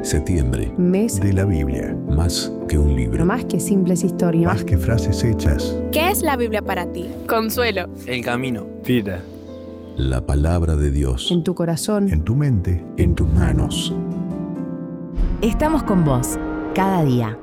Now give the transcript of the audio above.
Septiembre. Mes de la Biblia. Más que un libro. más que simples historias. Más que frases hechas. ¿Qué es la Biblia para ti? Consuelo. El camino. Vida. La palabra de Dios. En tu corazón. En tu mente. En tus manos. Estamos con vos, cada día.